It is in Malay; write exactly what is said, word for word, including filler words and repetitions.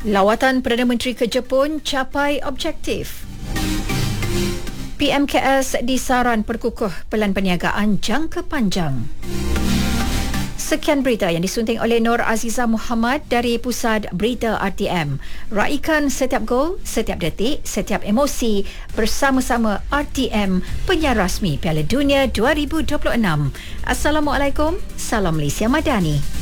Lawatan Perdana Menteri ke Jepun capai objektif. P M K S disaran perkukuh pelan perniagaan jangka panjang. Sekian berita yang disunting oleh Nur Aziza Muhammad dari Pusat Berita R T M. Raikan setiap gol, setiap detik, setiap emosi bersama-sama R T M, penyiar rasmi Piala Dunia dua ribu dua puluh enam. Assalamualaikum, salam Malaysia Madani.